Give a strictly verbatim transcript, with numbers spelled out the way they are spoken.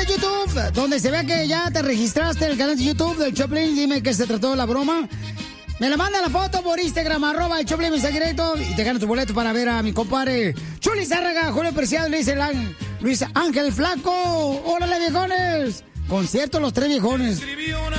de YouTube donde se ve que ya te registraste en el canal de YouTube del Choplin. Dime que se trató de la broma. Me la manda la foto por Instagram, arroba el Choplin, mensaje directo, y te ganas tu boleto para ver a mi compadre Chuli Zárraga, Julio Preciado, Luis, el, Luis Ángel Flaco. ¡Órale, viejones! Concierto Los Tres Viejones.